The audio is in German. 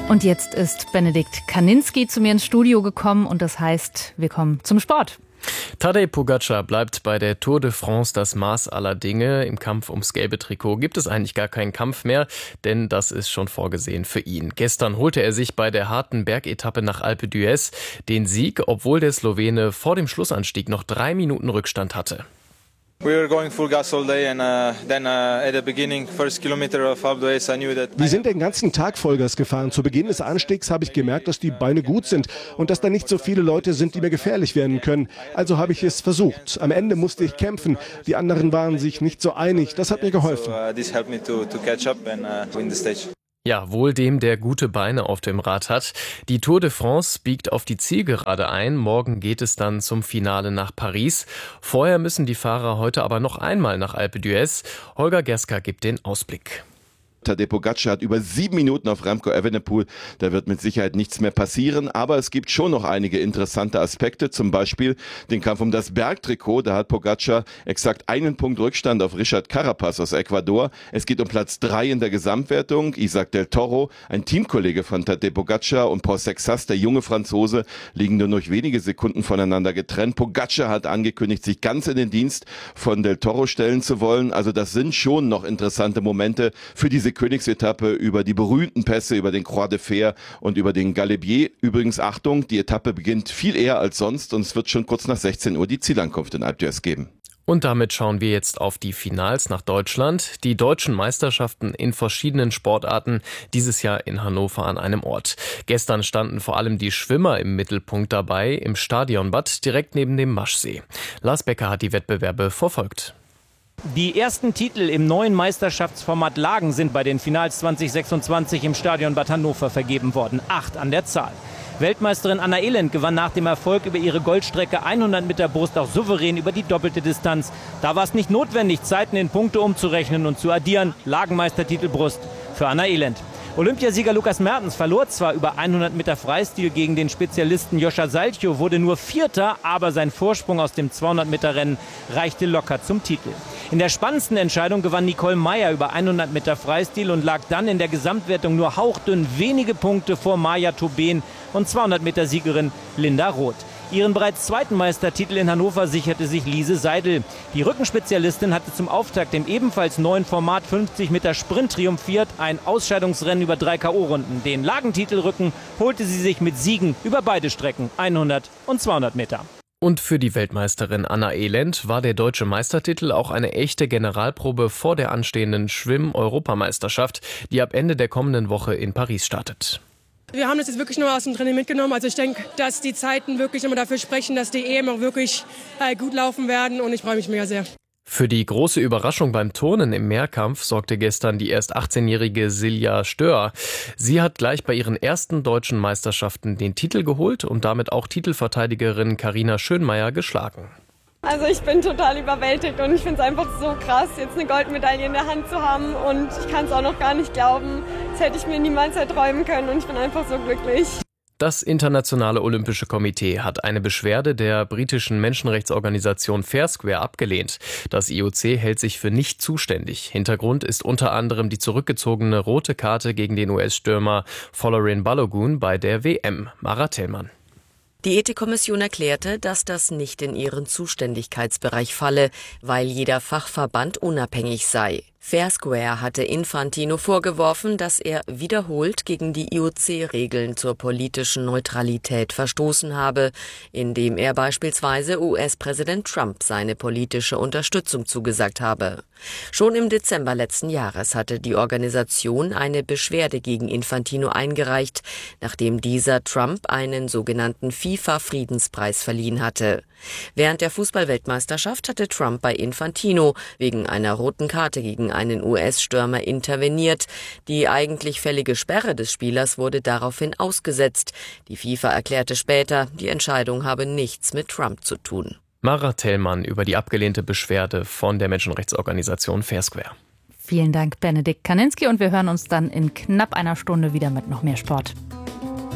Und jetzt ist Benedikt Kaninski zu mir ins Studio gekommen und das heißt, wir kommen zum Sport. Tadej Pogačar bleibt bei der Tour de France das Maß aller Dinge. Im Kampf ums gelbe Trikot gibt es eigentlich gar keinen Kampf mehr, denn das ist schon vorgesehen für ihn. Gestern holte er sich bei der harten Bergetappe nach Alpe d'Huez den Sieg, obwohl der Slowene vor dem Schlussanstieg noch 3 Minuten Rückstand hatte. Wir sind den ganzen Tag Vollgas gefahren. Zu Beginn des Anstiegs habe ich gemerkt, dass die Beine gut sind und dass da nicht so viele Leute sind, die mir gefährlich werden können. Also habe ich es versucht. Am Ende musste ich kämpfen. Die anderen waren sich nicht so einig. Das hat mir geholfen. Ja, wohl dem, der gute Beine auf dem Rad hat. Die Tour de France biegt auf die Zielgerade ein. Morgen geht es dann zum Finale nach Paris. Vorher müssen die Fahrer heute aber noch einmal nach Alpe d'Huez. Holger Gerska gibt den Ausblick. Tadej Pogačar hat über 7 Minuten auf Remco Evenepoel. Da wird mit Sicherheit nichts mehr passieren, aber es gibt schon noch einige interessante Aspekte, zum Beispiel den Kampf um das Bergtrikot. Da hat Pogačar exakt 1 Punkt Rückstand auf Richard Carapaz aus Ecuador. Es geht um Platz 3 in der Gesamtwertung. Isaac del Toro, ein Teamkollege von Tadej Pogačar, und Paul Sexas, der junge Franzose, liegen nur noch wenige Sekunden voneinander getrennt. Pogačar hat angekündigt, sich ganz in den Dienst von del Toro stellen zu wollen. Also das sind schon noch interessante Momente für diese Königsetappe über die berühmten Pässe, über den Croix de Fer und über den Galibier. Übrigens, Achtung, die Etappe beginnt viel eher als sonst und es wird schon kurz nach 16 Uhr die Zielankunft in Alpe d'Huez geben. Und damit schauen wir jetzt auf die Finals nach Deutschland. Die deutschen Meisterschaften in verschiedenen Sportarten, dieses Jahr in Hannover an einem Ort. Gestern standen vor allem die Schwimmer im Mittelpunkt dabei, im Stadionbad direkt neben dem Maschsee. Lars Becker hat die Wettbewerbe verfolgt. Die ersten Titel im neuen Meisterschaftsformat Lagen sind bei den Finals 2026 im Stadion Bad Hannover vergeben worden. 8 an der Zahl. Weltmeisterin Anna Elend gewann nach dem Erfolg über ihre Goldstrecke 100 Meter Brust auch souverän über die doppelte Distanz. Da war es nicht notwendig, Zeiten in Punkte umzurechnen und zu addieren. Lagenmeistertitel Brust für Anna Elend. Olympiasieger Lukas Mertens verlor zwar über 100 Meter Freistil gegen den Spezialisten Joscha Salcho, wurde nur Vierter, aber sein Vorsprung aus dem 200-Meter-Rennen reichte locker zum Titel. In der spannendsten Entscheidung gewann Nicole Meyer über 100 Meter Freistil und lag dann in der Gesamtwertung nur hauchdünn wenige Punkte vor Maja Tobin und 200-Meter-Siegerin Linda Roth. Ihren bereits zweiten Meistertitel in Hannover sicherte sich Lise Seidel. Die Rückenspezialistin hatte zum Auftakt im ebenfalls neuen Format 50 Meter Sprint triumphiert. Ein Ausscheidungsrennen über 3 K.O.-Runden. Den Lagentitelrücken holte sie sich mit Siegen über beide Strecken, 100 und 200 Meter. Und für die Weltmeisterin Anna Elend war der deutsche Meistertitel auch eine echte Generalprobe vor der anstehenden Schwimm-Europameisterschaft, die ab Ende der kommenden Woche in Paris startet. Wir haben das jetzt wirklich nur aus dem Training mitgenommen. Also ich denke, dass die Zeiten wirklich immer dafür sprechen, dass die EM auch wirklich gut laufen werden. Und ich freue mich mega sehr. Für die große Überraschung beim Turnen im Mehrkampf sorgte gestern die erst 18-jährige Silja Stör. Sie hat gleich bei ihren ersten deutschen Meisterschaften den Titel geholt und damit auch Titelverteidigerin Carina Schönmeier geschlagen. Also ich bin total überwältigt und ich finde es einfach so krass, jetzt eine Goldmedaille in der Hand zu haben und ich kann es auch noch gar nicht glauben. Das hätte ich mir niemals erträumen können und ich bin einfach so glücklich. Das Internationale Olympische Komitee hat eine Beschwerde der britischen Menschenrechtsorganisation Fair Square abgelehnt. Das IOC hält sich für nicht zuständig. Hintergrund ist unter anderem die zurückgezogene rote Karte gegen den US-Stürmer Folarin Balogun bei der WM. Mara Tellmann. Die Ethikkommission erklärte, dass das nicht in ihren Zuständigkeitsbereich falle, weil jeder Fachverband unabhängig sei. Fair Square hatte Infantino vorgeworfen, dass er wiederholt gegen die IOC-Regeln zur politischen Neutralität verstoßen habe, indem er beispielsweise US-Präsident Trump seine politische Unterstützung zugesagt habe. Schon im Dezember letzten Jahres hatte die Organisation eine Beschwerde gegen Infantino eingereicht, nachdem dieser Trump einen sogenannten FIFA-Friedenspreis verliehen hatte. Während der Fußball-Weltmeisterschaft hatte Trump bei Infantino wegen einer roten Karte gegen einen US-Stürmer interveniert. Die eigentlich fällige Sperre des Spielers wurde daraufhin ausgesetzt. Die FIFA erklärte später, die Entscheidung habe nichts mit Trump zu tun. Mara Tellmann über die abgelehnte Beschwerde von der Menschenrechtsorganisation Fair Square. Vielen Dank, Benedikt Kaninski, und wir hören uns dann in knapp einer Stunde wieder mit noch mehr Sport.